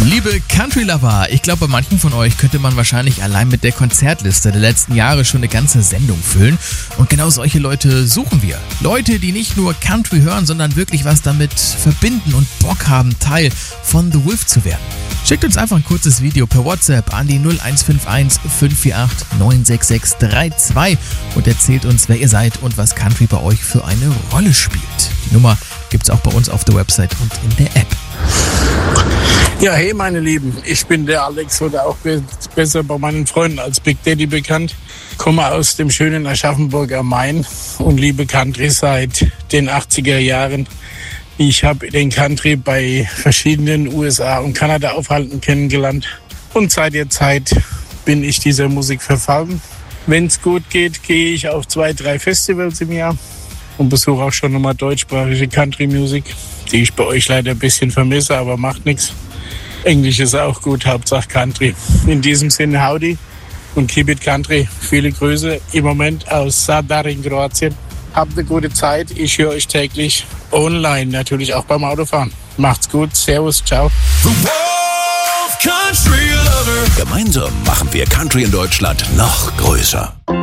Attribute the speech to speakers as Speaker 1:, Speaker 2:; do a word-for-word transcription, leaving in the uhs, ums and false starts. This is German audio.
Speaker 1: Liebe Country-Lover, ich glaube, bei manchen von euch könnte man wahrscheinlich allein mit der Konzertliste der letzten Jahre schon eine ganze Sendung füllen. Und genau solche Leute suchen wir. Leute, die nicht nur Country hören, sondern wirklich was damit verbinden und Bock haben, Teil von The Wolf zu werden. Schickt uns einfach ein kurzes Video per WhatsApp an die null eins fünf eins fünf vier acht neun sechs sechs drei zwei und erzählt uns, wer ihr seid und was Country bei euch für eine Rolle spielt. Die Nummer gibt's auch bei uns auf der Website und in der App.
Speaker 2: Ja, hey meine Lieben, ich bin der Alex oder auch be- besser bei meinen Freunden als Big Daddy bekannt. Komme aus dem schönen Aschaffenburg am Main und liebe Country seit den achtziger Jahren. Ich habe den Country bei verschiedenen U S A und Kanada Aufhalten kennengelernt und seit der Zeit bin ich dieser Musik verfallen. Wenn es gut geht, gehe ich auf zwei, drei Festivals im Jahr und besuche auch schon nochmal deutschsprachige Country-Musik, die ich bei euch leider ein bisschen vermisse, aber macht nichts. Englisch ist auch gut, Hauptsache Country. In diesem Sinne, howdy und keep it country. Viele Grüße im Moment aus Zadar in Kroatien. Habt eine gute Zeit. Ich höre euch täglich online, natürlich auch beim Autofahren. Macht's gut. Servus. Ciao.
Speaker 3: The Wolf Country Lover.
Speaker 4: Gemeinsam machen wir Country in Deutschland noch größer.